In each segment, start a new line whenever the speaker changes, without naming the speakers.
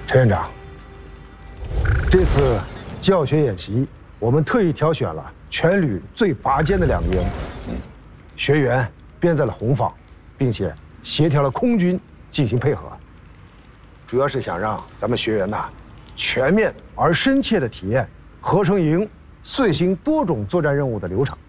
陈院长，这次教学演习，我们特意挑选了全旅最拔尖的2个营，学员编在了红方，并且协调了空军进行配合，主要是想让咱们学员全面而深切地体验合成营遂行多种作战任务的流程。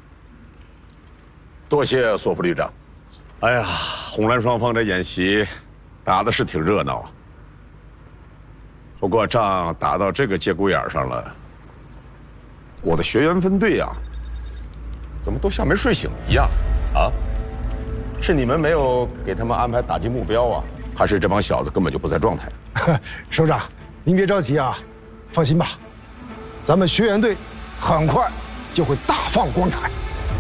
多谢索副旅长。哎呀，红蓝双方这演习打的是挺热闹啊。不过仗打到这个节骨眼上了，我的学员分队怎么都像没睡醒一样啊？是你们没有给他们安排打击目标啊，还是这帮小子根本就不在状态？
首长，您别着急放心吧，咱们学员队很快就会大放光彩。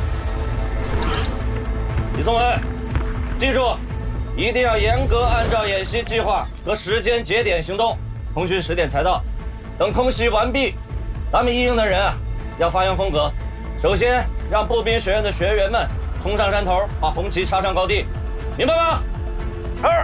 李宗伟，记住，一定要严格按照演习计划和时间节点行动。空军10点才到，等空袭完毕，咱们一营的人要发扬风格。首先，让步兵学院的学员们冲上山头，把红旗插上高地，明白吗？是。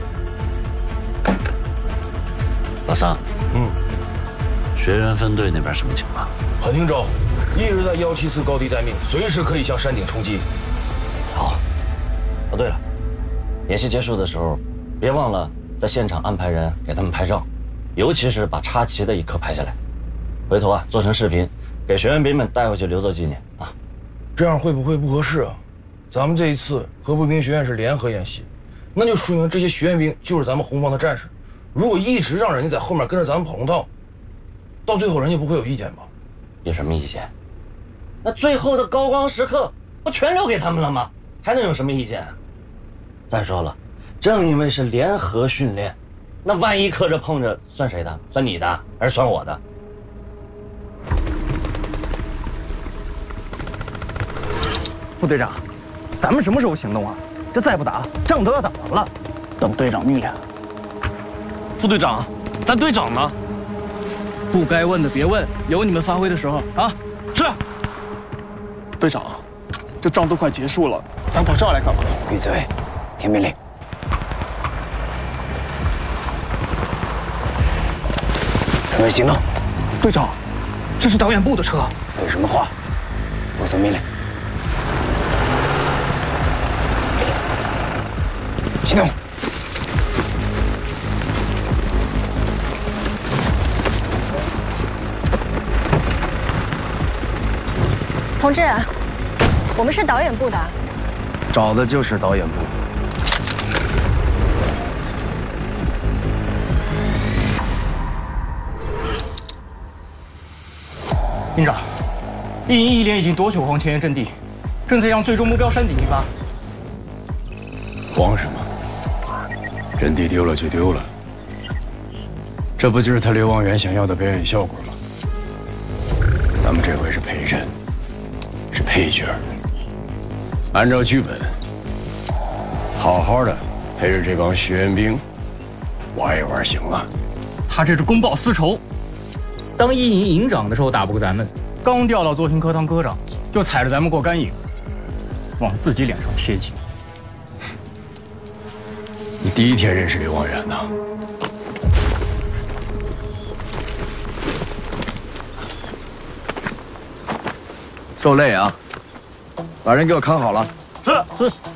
老三，学员分队那边什么情况？
很听周，一直在174高地待命，随时可以向山顶冲击。
好。哦，对了，演习结束的时候，别忘了在现场安排人给他们拍照，尤其是把插旗的一刻拍下来，回头做成视频，给学员兵们带回去留作纪念啊。
这样会不会不合适啊？咱们这一次和步兵学院是联合演习，那就说明这些学员兵就是咱们红方的战士。如果一直让人家在后面跟着咱们跑龙套，到最后人家不会有意见吧？
有什么意见？
那最后的高光时刻不全留给他们了吗？还能有什么意见？
再说了，正因为是联合训练，那万一磕着碰着，算谁的？算你的还是算我的？
副队长，咱们什么时候行动啊？这再不打，仗都要打完了。等队长命令。副队长，咱队长呢？不该问的别问，有你们发挥的时候啊！是。队长，这仗都快结束了，咱跑这儿来干嘛？
闭嘴，听命令。准备行动。
队长，这是导演部的车。
有什么话，服从命令。行动。
同志，我们是导演部的。
找的就是导演部。
营长，一营一连已经夺取黄前沿阵地，正在向最终目标山顶进发。
慌什么？阵地丢了就丢了，这不就是他刘望元想要的表演效果吗？咱们这回是陪衬，是配角。按照剧本，好好的陪着这帮学员兵玩一玩行了。
他这是公报私仇。当一营营长的时候打不过咱们，刚调到作训科当科长，就踩着咱们过干瘾，往自己脸上贴金。
你第一天认识刘望元呐？
受累啊！把人给我看好了。
是。